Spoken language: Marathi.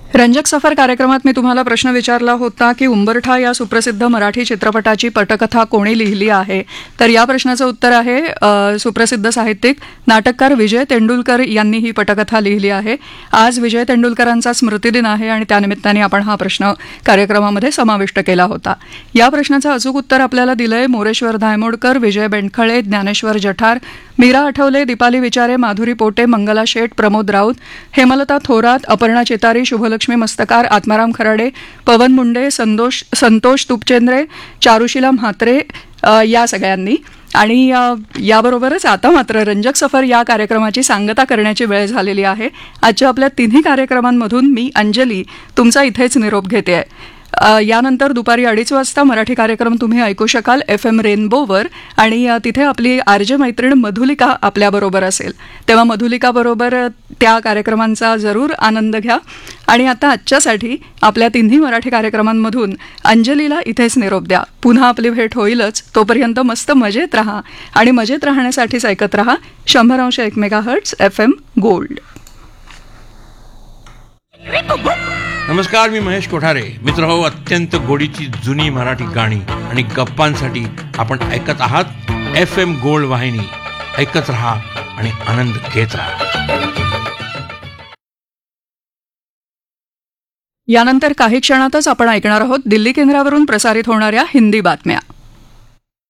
रंजक सफर कार्यक्रमात मी तुम्हाला प्रश्न विचारला होता की उंबरठा या सुप्रसिद्ध मराठी चित्रपटाची पटकथा कोणी लिहिली आहे. तर या प्रश्नाचं उत्तर आहे सुप्रसिद्ध साहित्यिक नाटककार विजय तेंडुलकर यांनी ही पटकथा लिहिली आहे. आज विजय तेंडुलकरांचा स्मृतिदिन आहे आणि त्यानिमित्ताने आपण हा प्रश्न कार्यक्रमामध्ये समाविष्ट केला होता. या प्रश्नाचं अचूक उत्तर आपल्याला दिलंय मोरेश्वर धायमोडकर, विजय बेंडखळे, ज्ञानेश्वर जठार, मीरा आठवले, दीपाली विचारे, माधुरी पोटे, मंगला शेठ, प्रमोद राऊत, हेमलता थोरात, अपर्णा चितारी, शुभलक्ष्मी मस्तकार, आत्माराम खराडे, पवन मुंडे, संतोष तुपचेंद्रे, चारुशीला म्हात्रे या सगळ्यांनी. आणि याबरोबरच आता मात्र रंजक सफर या कार्यक्रमाची सांगता करण्याची वेळ झालेली आहे. आजच्या आपल्या तिन्ही कार्यक्रमांमधून मी अंजली तुमचा इथेच निरोप घेते आहे. यानंतर दुपारी 2:30 वाजता मराठी कार्यक्रम तुम्ही ऐकू शकाल FM रेनबोवर आणि तिथे आपली आरजे मैत्रीण मधुलिका आपल्याबरोबर असेल. तेव्हा मधुलिकाबरोबर त्या कार्यक्रमांचा जरूर आनंद घ्या. आणि आता आजच्यासाठी आपल्या तिन्ही मराठी कार्यक्रमांमधून अंजलीला इथेच निरोप द्या. पुन्हा आपली भेट होईलच. तोपर्यंत मस्त मजेत राहा आणि मजेत राहण्यासाठीच ऐकत राहा 100.1 मेगाहर्ट्झ FM गोल्ड. नमस्कार, मी महेश कोठारे. मित्रहो, अत्यंत गोडीची जुनी मराठी गाणी आणि गप्पांसाठी आपण ऐकत आहात FM गोल्ड वाहिनी. ऐकत रहा आणि आनंद घेत राहा. यानंतर काही क्षणातच आपण ऐकणार आहोत दिल्ली केंद्रावरून प्रसारित होणाऱ्या हिंदी बातम्या.